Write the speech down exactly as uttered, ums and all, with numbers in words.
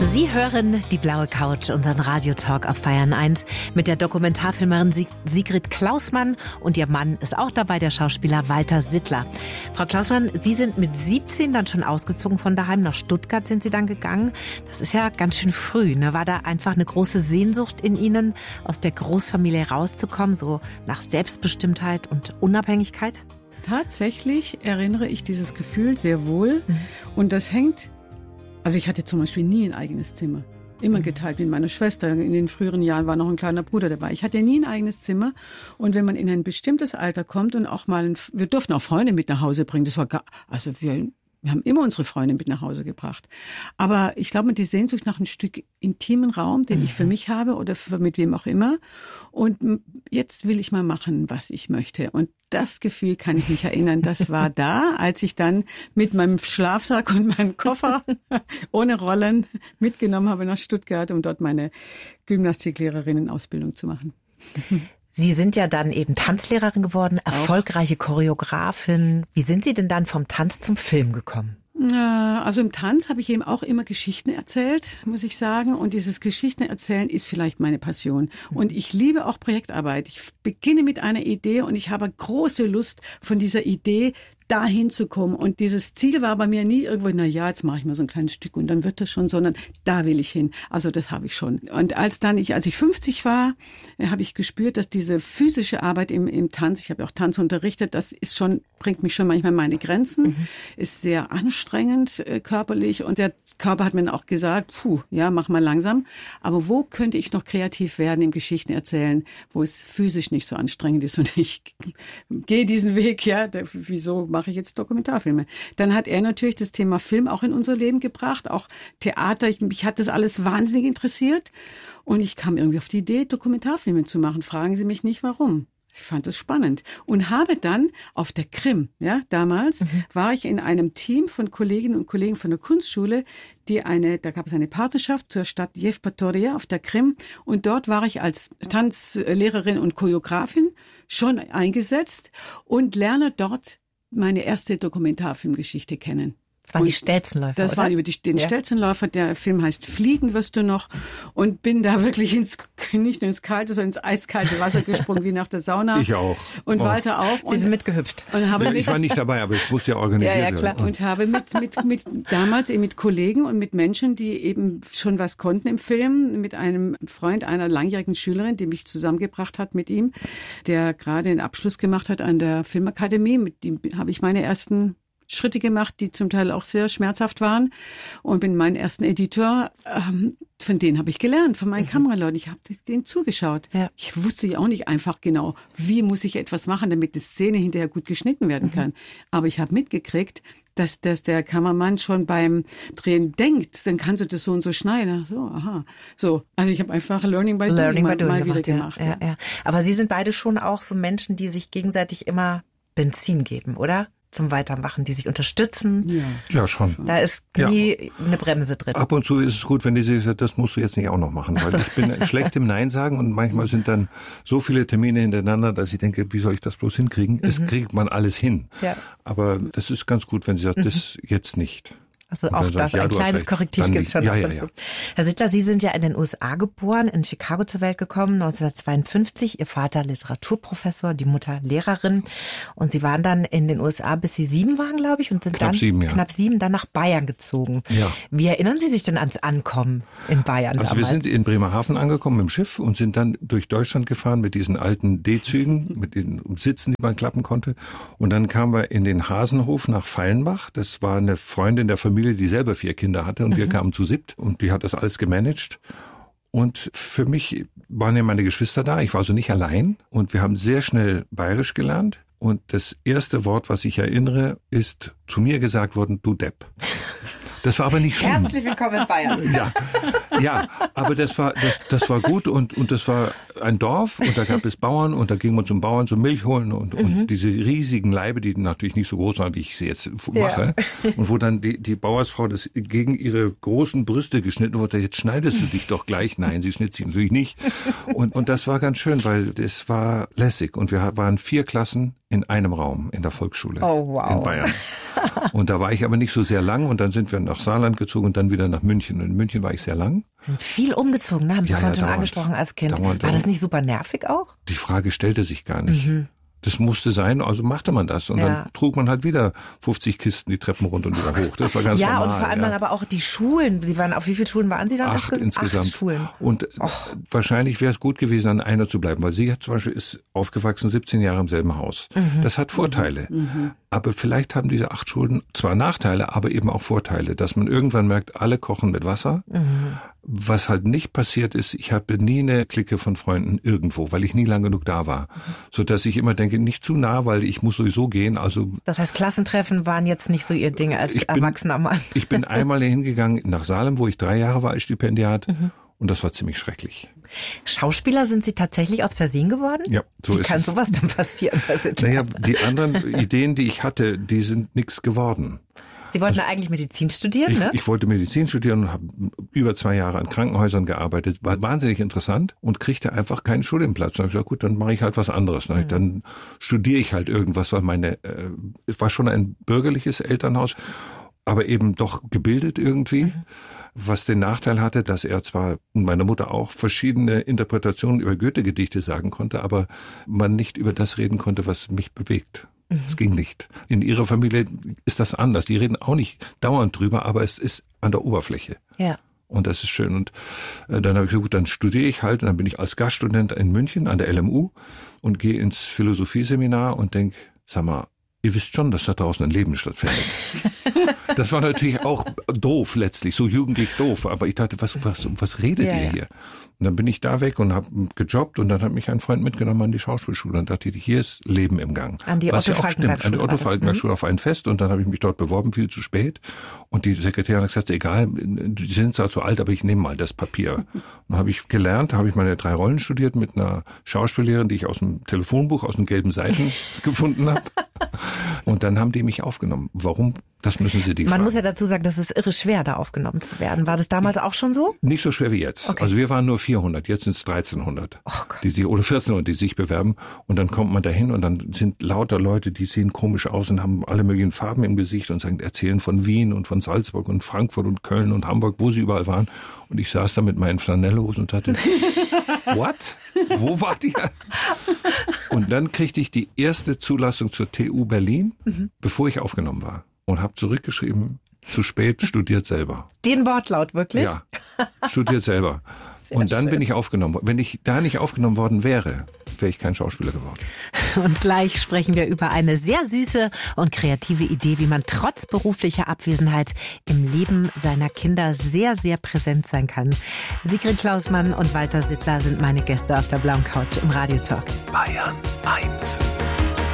Sie hören die blaue Couch, unseren Radiotalk auf Bayern eins mit der Dokumentarfilmerin Sigrid Klausmann und ihr Mann ist auch dabei, der Schauspieler Walter Sittler. Frau Klausmann, Sie sind mit siebzehn dann schon ausgezogen von daheim, nach Stuttgart sind Sie dann gegangen. Das ist ja ganz schön früh, ne? War da einfach eine große Sehnsucht in Ihnen, aus der Großfamilie rauszukommen, so nach Selbstbestimmtheit und Unabhängigkeit? Tatsächlich erinnere ich dieses Gefühl sehr wohl mhm. und das hängt... Also ich hatte zum Beispiel nie ein eigenes Zimmer. Immer geteilt mit meiner Schwester. In den früheren Jahren war noch ein kleiner Bruder dabei. Ich hatte nie ein eigenes Zimmer. Und wenn man in ein bestimmtes Alter kommt und auch mal, ein, wir durften auch Freunde mit nach Hause bringen. Das war gar, also wir, wir haben immer unsere Freunde mit nach Hause gebracht. Aber ich glaube, die Sehnsucht nach einem Stück intimen Raum, den mhm. ich für mich habe oder für mit wem auch immer. Und jetzt will ich mal machen, was ich möchte. Und das Gefühl kann ich mich erinnern, das war da, als ich dann mit meinem Schlafsack und meinem Koffer ohne Rollen mitgenommen habe nach Stuttgart, um dort meine Gymnastiklehrerinnen-Ausbildung zu machen. Sie sind ja dann eben Tanzlehrerin geworden, erfolgreiche Choreografin. Wie sind Sie denn dann vom Tanz zum Film gekommen? Also im Tanz habe ich eben auch immer Geschichten erzählt, muss ich sagen. Und dieses Geschichtenerzählen ist vielleicht meine Passion. Und ich liebe auch Projektarbeit. Ich beginne mit einer Idee und ich habe große Lust, von dieser Idee dahin zu kommen. Und dieses Ziel war bei mir nie irgendwo, na ja, jetzt mache ich mal so ein kleines Stück und dann wird das schon, sondern da will ich hin. Also das habe ich schon. Und als dann ich, als ich fünfzig war, habe ich gespürt, dass diese physische Arbeit im, im Tanz, ich habe auch Tanz unterrichtet, das ist schon, bringt mich schon manchmal an meine Grenzen, mhm. ist sehr anstrengend äh, körperlich und der Körper hat mir auch gesagt, puh, ja, mach mal langsam. Aber wo könnte ich noch kreativ werden im Geschichten erzählen, wo es physisch nicht so anstrengend ist und ich gehe diesen Weg, ja, der, wieso mache ich jetzt Dokumentarfilme. Dann hat er natürlich das Thema Film auch in unser Leben gebracht, auch Theater. Ich, mich hat das alles wahnsinnig interessiert und ich kam irgendwie auf die Idee, Dokumentarfilme zu machen. Fragen Sie mich nicht, warum. Ich fand es spannend und habe dann auf der Krim, ja, damals mhm. war ich in einem Team von Kolleginnen und Kollegen von der Kunstschule, die eine, da gab es eine Partnerschaft zur Stadt Jevpatoria auf der Krim und dort war ich als Tanzlehrerin und Choreografin schon eingesetzt und lerne dort meine erste Dokumentarfilmgeschichte kennen. Das waren und die Stelzenläufer, Das oder? waren über die, den ja. Stelzenläufer. Der Film heißt Fliegen wirst du noch. Und bin da wirklich ins, nicht nur ins kalte, sondern ins eiskalte Wasser gesprungen, wie nach der Sauna. Ich auch. Und oh. Walter auch. Sie sind mitgehüpft. Und habe ja, mit, ich war nicht dabei, aber es musste ja organisiert ja, ja, klar. werden. Und habe mit, mit, mit, damals eben mit Kollegen und mit Menschen, die eben schon was konnten im Film, mit einem Freund einer langjährigen Schülerin, die mich zusammengebracht hat mit ihm, der gerade den Abschluss gemacht hat an der Filmakademie. Mit dem habe ich meine ersten Schritte gemacht, die zum Teil auch sehr schmerzhaft waren und bin meinen ersten Editor, ähm, von denen habe ich gelernt, von meinen mhm. Kameraleuten. Ich habe denen zugeschaut. Ja. Ich wusste ja auch nicht einfach genau, wie muss ich etwas machen, damit die Szene hinterher gut geschnitten werden mhm. kann. Aber ich habe mitgekriegt, dass, dass der Kameramann schon beim Drehen denkt, dann kannst du das so und so schneiden. So, aha. So, also ich habe einfach Learning by Learning Doing by mal, doing mal wieder gemacht. gemacht. Ja, ja. Ja. Aber Sie sind beide schon auch so Menschen, die sich gegenseitig immer Benzin geben, oder? Zum Weitermachen, die sich unterstützen. Ja, ja schon. Da ist nie ja. eine Bremse drin. Ab und zu ist es gut, wenn die sich sagt, das musst du jetzt nicht auch noch machen. Weil so. Ich bin schlecht im Nein sagen und manchmal sind dann so viele Termine hintereinander, dass ich denke, wie soll ich das bloß hinkriegen? Mhm. Es kriegt man alles hin. Ja. Aber das ist ganz gut, wenn sie sagt, mhm. das jetzt nicht. Also auch das, ja, ein kleines Korrektiv gibt es schon. Ja, noch ja, dazu. ja. Herr Sittler, Sie sind ja in den U S A geboren, in Chicago zur Welt gekommen, neunzehnhundertzweiundfünfzig. Ihr Vater Literaturprofessor, die Mutter Lehrerin. Und Sie waren dann in den U S A, bis Sie sieben waren, glaube ich, und sind knapp dann sieben, ja. knapp sieben dann nach Bayern gezogen. Ja. Wie erinnern Sie sich denn ans Ankommen in Bayern Also damals? wir sind in Bremerhaven angekommen im Schiff und sind dann durch Deutschland gefahren mit diesen alten D-Zügen, mit den Sitzen, die man klappen konnte. Und dann kamen wir in den Hasenhof nach Fallenbach. Das war eine Freundin der Familie, die selber vier Kinder hatte und mhm. wir kamen zu siebt und die hat das alles gemanagt. Und für mich waren ja meine Geschwister da, ich war also nicht allein und wir haben sehr schnell Bayerisch gelernt. Und das erste Wort, was ich erinnere, ist zu mir gesagt worden, du Depp. Das war aber nicht schlimm. Herzlich willkommen in Bayern. Ja, ja, aber das war das, das war gut und und das war ein Dorf und da gab es Bauern und da ging man zum Bauern zum Milch holen und und mhm. diese riesigen Leibe, die natürlich nicht so groß waren, wie ich sie jetzt mache, ja. und wo dann die die Bauersfrau das gegen ihre großen Brüste geschnitten wurde. Jetzt schneidest du dich doch gleich. Nein, sie schnitt sich natürlich nicht. Und und das war ganz schön, weil das war lässig und wir waren vier Klassen in einem Raum in der Volksschule oh, wow. in Bayern. Und da war ich aber nicht so sehr lang und dann sind wir nach Saarland gezogen und dann wieder nach München. Und in München war ich sehr lang. Sind viel umgezogen, ne? Haben Sie ja, vorhin ja, schon dauernd, angesprochen als Kind. Dauernd, war das nicht super nervig auch? Die Frage stellte sich gar nicht. Mhm. Das musste sein, also machte man das. Und ja. dann trug man halt wieder fünfzig Kisten die Treppen runter und wieder hoch. Das war ganz ja, normal. Und vor allem ja. dann aber auch die Schulen. Sie waren, auf wie viele Schulen waren Sie dann? Acht insgesamt. Acht Schulen. Und oh. wahrscheinlich wäre es gut gewesen, an einer zu bleiben. Weil sie hat zum Beispiel ist aufgewachsen, siebzehn Jahre im selben Haus. Mhm. Das hat Vorteile. Mhm. Aber vielleicht haben diese acht Schulen zwar Nachteile, aber eben auch Vorteile. Dass man irgendwann merkt, alle kochen mit Wasser. Mhm. Was halt nicht passiert ist, ich hatte nie eine Clique von Freunden irgendwo, weil ich nie lang genug da war. So dass ich immer denke, nicht zu nah, weil ich muss sowieso gehen. Also das heißt, Klassentreffen waren jetzt nicht so Ihr Ding als ich bin, erwachsener Mann. Ich bin einmal hingegangen nach Salem, wo ich drei Jahre war als Stipendiat. Mhm. Und das war ziemlich schrecklich. Schauspieler sind Sie tatsächlich aus Versehen geworden? Ja, so Wie ist kann es. sowas denn passieren? Naja, die anderen Ideen, die ich hatte, die sind nichts geworden. Sie wollten also, eigentlich Medizin studieren, ich, ne? Ich wollte Medizin studieren und habe über zwei Jahre an Krankenhäusern gearbeitet. War wahnsinnig interessant und kriegte einfach keinen Studienplatz. Dann habe ich gesagt, gut, dann mache ich halt was anderes. Mhm. Dann studiere ich halt irgendwas, weil meine, äh, es war schon ein bürgerliches Elternhaus, aber eben doch gebildet irgendwie. Mhm. Was den Nachteil hatte, dass er zwar, und meine Mutter auch, verschiedene Interpretationen über Goethe-Gedichte sagen konnte, aber man nicht über das reden konnte, was mich bewegt. Es ging nicht. In ihrer Familie ist das anders. Die reden auch nicht dauernd drüber, aber es ist an der Oberfläche. Ja. Und das ist schön. Und äh, dann habe ich gesagt, gut, dann studiere ich halt. Und dann bin ich als Gaststudent in München an der L M U und gehe ins Philosophieseminar und denke, sag mal, ihr wisst schon, dass da draußen ein Leben stattfindet. Das war natürlich auch doof letztlich, so jugendlich doof. Aber ich dachte, was, was, was redet ja, ihr ja. hier? Und dann bin ich da weg und habe gejobbt und dann hat mich ein Freund mitgenommen an die Schauspielschule und dachte, hier ist Leben im Gang. An die was Otto ja auch stimmt, an die Otto Falkenberg-Schule auf ein Fest und dann habe ich mich dort beworben, viel zu spät. Und die Sekretärin hat gesagt, egal, die sind zwar zu alt, aber ich nehme mal das Papier. Und dann habe ich gelernt, habe ich meine drei Rollen studiert mit einer Schauspiellehrerin, die ich aus dem Telefonbuch, aus den gelben Seiten gefunden habe. Und dann haben die mich aufgenommen. Warum? Das müssen Sie die Man fragen. muss ja dazu sagen, das ist irre schwer, da aufgenommen zu werden. War das damals auch schon so? Nicht so schwer wie jetzt. Okay. Also wir waren nur vierhundert, jetzt sind es dreizehnhundert, oh Gott. die sich, oder vierzehnhundert, die sich bewerben. Und dann kommt man dahin und dann sind lauter Leute, die sehen komisch aus und haben alle möglichen Farben im Gesicht und sagen, erzählen von Wien und von Salzburg und Frankfurt und Köln und Hamburg, wo sie überall waren. Und ich saß da mit meinen Flanellhosen und dachte, what? Wo wart ihr? Und dann kriegte ich die erste Zulassung zur T U Berlin, mhm. bevor ich aufgenommen war. Und habe zurückgeschrieben, zu spät, studiert selber. Den Wortlaut, wirklich? Ja, studiert selber. Sehr und dann schön. Bin ich aufgenommen worden. Wenn ich da nicht aufgenommen worden wäre, wäre ich kein Schauspieler geworden. Und gleich sprechen wir über eine sehr süße und kreative Idee, wie man trotz beruflicher Abwesenheit im Leben seiner Kinder sehr, sehr präsent sein kann. Sigrid Klausmann und Walter Sittler sind meine Gäste auf der blauen Couch im Radiotalk. Bayern eins.